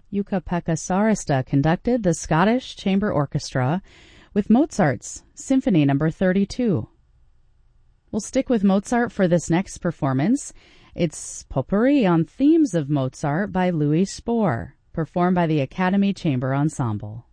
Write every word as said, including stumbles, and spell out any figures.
Jukka-Pekka Saarista conducted the Scottish Chamber Orchestra with Mozart's Symphony Number thirty-two. We'll stick with Mozart for this next performance. It's Potpourri on Themes of Mozart by Louis Spohr, performed by the Academy Chamber Ensemble.